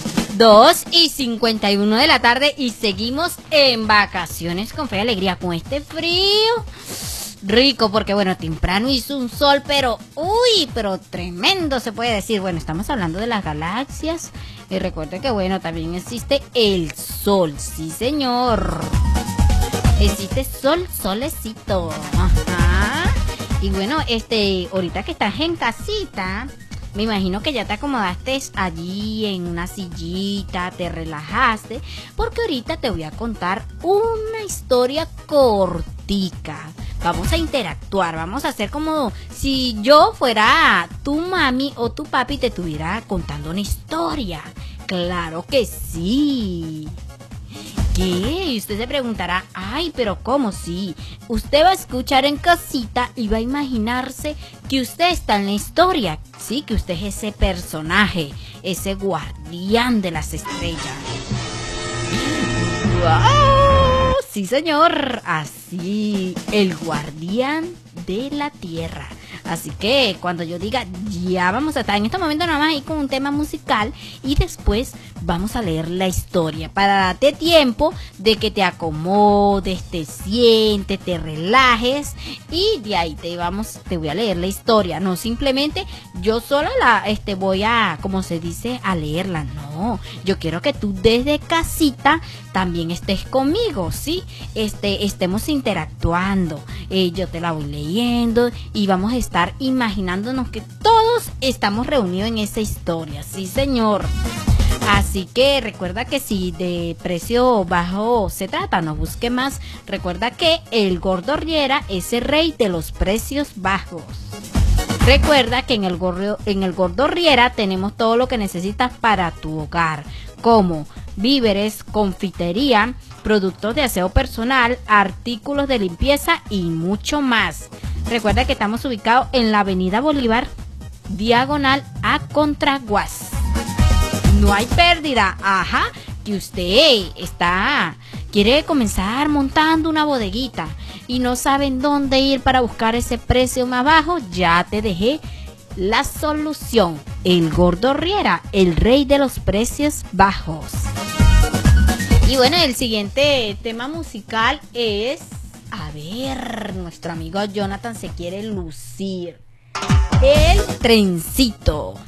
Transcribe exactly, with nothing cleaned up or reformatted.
Dos y cincuenta y uno de la tarde y seguimos en vacaciones con fe y alegría con este frío rico, porque bueno, temprano hizo un sol, pero uy, pero tremendo se puede decir. Bueno, estamos hablando de las galaxias y recuerden que bueno, también existe el sol, sí señor. Existe sol, solecito. Ajá. Y bueno, este, ahorita que estás en casita, me imagino que ya te acomodaste allí en una sillita, te relajaste, porque ahorita te voy a contar una historia cortica. Vamos a interactuar, vamos a hacer como si yo fuera tu mami o tu papi y te estuviera contando una historia. Claro que sí. ¿Qué? Y usted se preguntará, ay, pero ¿cómo? Sí, usted va a escuchar en casita y va a imaginarse que usted está en la historia, sí, que usted es ese personaje, ese guardián de las estrellas. ¡Wow! Sí, señor, así, el guardián de la tierra. Así que cuando yo diga, ya vamos a estar en este momento nada más ahí con un tema musical y después vamos a leer la historia para darte tiempo de que te acomodes, te sientes, te relajes y de ahí te vamos, te voy a leer la historia. No simplemente yo sola la este voy a, como se dice, a leerla. No, yo quiero que tú desde casita también estés conmigo, ¿sí? Este, estemos interactuando. Eh, yo te la voy leyendo y vamos a estar imaginándonos que todos estamos reunidos en esa historia, sí señor. Así que recuerda que si de precio bajo se trata, no busque más. Recuerda que el Gordo Riera es el rey de los precios bajos. Recuerda que en el Gordo, en el Gordo Riera tenemos todo lo que necesitas para tu hogar, como víveres, confitería, productos de aseo personal, artículos de limpieza y mucho más. Recuerda que estamos ubicados en la Avenida Bolívar, diagonal a Contraguas. No hay pérdida, ajá, que usted está, quiere comenzar montando una bodeguita y no saben dónde ir para buscar ese precio más bajo, ya te dejé la solución. El Gordo Riera, el rey de los precios bajos. Y bueno, el siguiente tema musical es, a ver, nuestro amigo Jonathan se quiere lucir. El trencito.